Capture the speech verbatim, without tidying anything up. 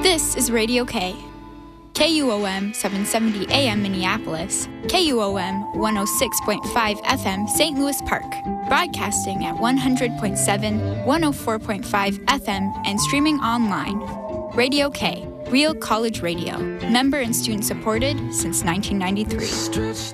This is Radio K. K U O M seven seventy A M Minneapolis, K U O M one oh six point five F M Saint Louis Park, broadcasting at one hundred point seven, one oh four point five F M and streaming online. Radio K, real college radio, member and student supported since nineteen ninety-three.